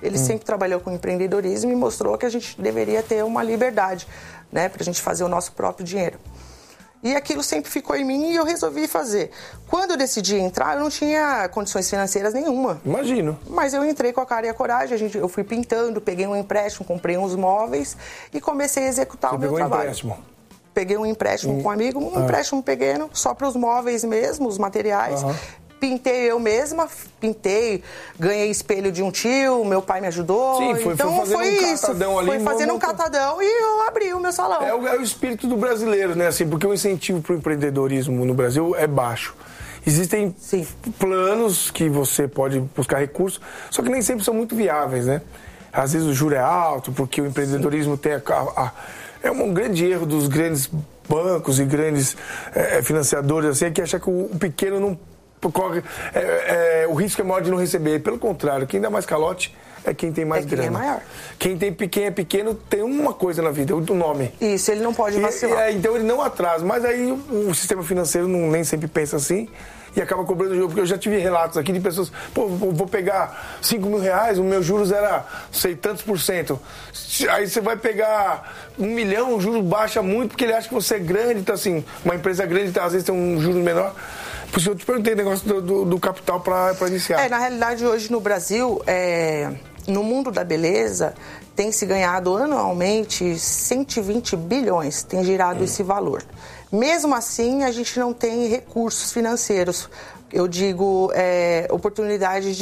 Ele sempre trabalhou com empreendedorismo e mostrou que a gente deveria ter uma liberdade, né, para a gente fazer o nosso próprio dinheiro. E aquilo sempre ficou em mim e eu resolvi fazer. Quando eu decidi entrar, eu não tinha condições financeiras nenhuma. Imagino. Mas eu entrei com a cara e a coragem, eu fui pintando, peguei um empréstimo, comprei uns móveis e comecei a executar o meu trabalho. Você pegou um empréstimo? Peguei um empréstimo com um amigo, empréstimo pequeno, só para os móveis mesmo, os materiais. Pintei eu mesma, ganhei espelho de um tio, meu pai me ajudou. Sim, foi fazendo foi fazendo um catadão e eu abri o meu salão. É o espírito do brasileiro, né? Assim, porque o incentivo para o empreendedorismo no Brasil é baixo. Existem planos que você pode buscar recursos, só que nem sempre são muito viáveis, né? Às vezes o juro é alto, porque o empreendedorismo tem é um grande erro dos grandes bancos e grandes financiadores, assim, que acham que o pequeno não corre, o risco é maior de não receber. Pelo contrário, quem dá mais calote é quem tem mais grana. Quem é maior. Quem é pequeno tem uma coisa na vida, o nome. Isso, ele não pode vacilar. Então ele não atrasa, mas aí o sistema financeiro nem sempre pensa assim e acaba cobrando o juro, porque eu já tive relatos aqui de pessoas, vou pegar 5 mil reais, o meu juros era, sei, tantos %. Aí você vai pegar 1 milhão, o juro baixa muito porque ele acha que você é grande, então assim, uma empresa grande, então, às vezes tem um juros menor. Por isso eu te perguntei o negócio do capital para iniciar. Na realidade, hoje no Brasil, no mundo da beleza, tem se ganhado anualmente 120 bilhões, tem girado esse valor. Mesmo assim, a gente não tem recursos financeiros. Eu digo, oportunidade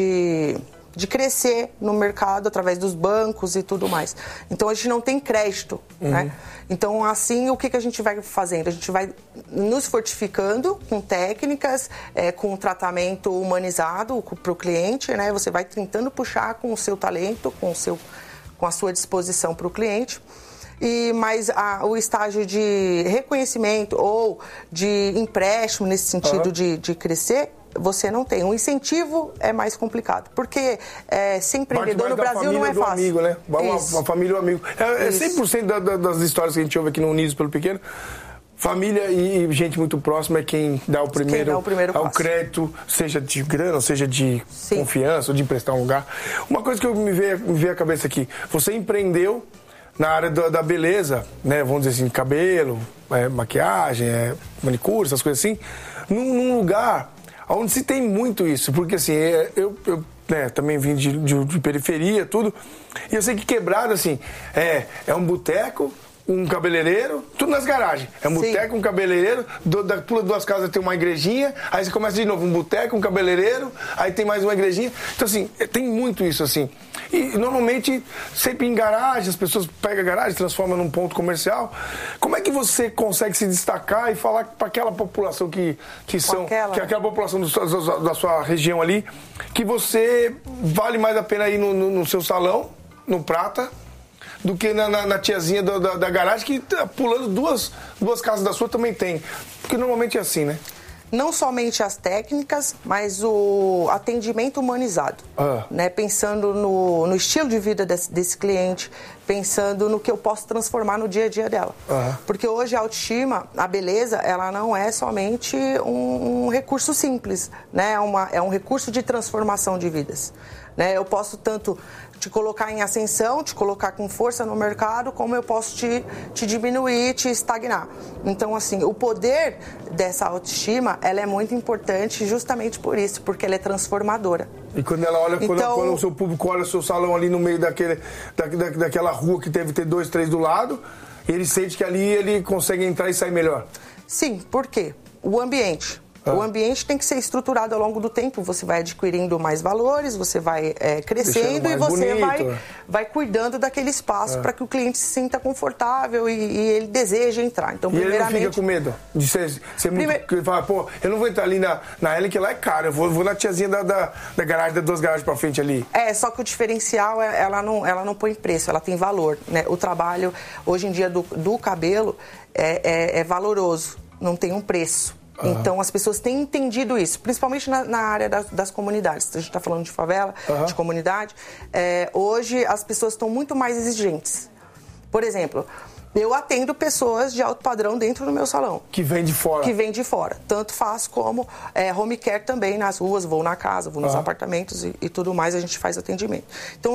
de crescer no mercado através dos bancos e tudo mais. Então, a gente não tem crédito, né? Então, assim, o que a gente vai fazendo? A gente vai nos fortificando com técnicas, com tratamento humanizado para o cliente, né? Você vai tentando puxar com o seu talento, com a sua disposição para o cliente. Mas o estágio de reconhecimento ou de empréstimo, nesse sentido de crescer, você não tem. O incentivo é mais complicado, porque ser empreendedor no Brasil não é fácil. Amigo, né? Uma família ou amigo. 100% das histórias que a gente ouve aqui no Unidos pelo Pequeno, família e gente muito próxima é quem dá o primeiro ao crédito, seja de grana, seja de confiança, ou de emprestar um lugar. Uma coisa que me veio à cabeça aqui, você empreendeu na área da beleza, né? Vamos dizer assim, cabelo, maquiagem, manicure, essas coisas assim, num lugar onde se tem muito isso, porque assim, eu também vim de periferia, tudo, e eu sei que Quebrada, assim, é um boteco, um cabeleireiro, tudo nas garagens. É um boteco, um cabeleireiro, pula 2 casas tem uma igrejinha, aí você começa de novo, um boteco, um cabeleireiro, aí tem mais uma igrejinha. Então, assim, tem muito isso, assim. E normalmente, sempre em garagem, as pessoas pegam a garagem, transformam num ponto comercial. Como é que você consegue se destacar e falar para aquela população que aquela população da sua região ali, que você vale mais a pena ir no seu salão, no Prata, do que na tiazinha da garagem, que pulando duas casas da sua também tem. Porque normalmente é assim, né? Não somente as técnicas, mas o atendimento humanizado. Né? Pensando no estilo de vida desse cliente, pensando no que eu posso transformar no dia a dia dela. Porque hoje a autoestima, a beleza, ela não é somente um recurso simples, né? É um recurso de transformação de vidas. Né? Eu posso tanto te colocar em ascensão, te colocar com força no mercado, como eu posso te diminuir, te estagnar. Então, assim, o poder dessa autoestima, ela é muito importante justamente por isso, porque ela é transformadora. E quando ela olha, quando o seu público olha o seu salão ali no meio daquela rua que deve ter 2, 3 do lado, ele sente que ali ele consegue entrar e sair melhor. Sim, por quê? O ambiente. O ambiente tem que ser estruturado ao longo do tempo. Você vai adquirindo mais valores, você vai crescendo e você vai cuidando daquele espaço para que o cliente se sinta confortável e ele deseje entrar. Então, primeiramente... ele não fica com medo de ser muito... Ele fala, eu não vou entrar ali na Ellen, que lá é caro. Eu vou na tiazinha da garagem, das 2 garagens para frente ali. Só que o diferencial, ela não põe preço, ela tem valor. Né? O trabalho, hoje em dia, do cabelo é valoroso, não tem um preço. Então, as pessoas têm entendido isso, principalmente na área das comunidades. A gente está falando de favela, de comunidade. Hoje, as pessoas estão muito mais exigentes. Por exemplo, eu atendo pessoas de alto padrão dentro do meu salão. Que vem de fora. Que vem de fora. Tanto faço como home care também nas ruas, vou na casa, vou nos apartamentos e tudo mais, a gente faz atendimento. Então,